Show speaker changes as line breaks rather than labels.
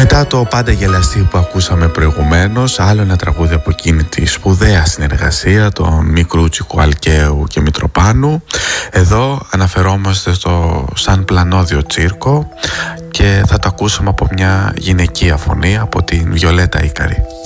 Μετά το πάντα γελαστή που ακούσαμε προηγουμένως, άλλο ένα τραγούδι από εκείνη τη σπουδαία συνεργασία των Μικρούτσικου, Αλκαίου και Μητροπάνου. Εδώ αναφερόμαστε στο Σαν Πλανόδιο Τσίρκο και θα το ακούσαμε από μια γυναικεία φωνή, από την Βιολέτα Ίκαρη.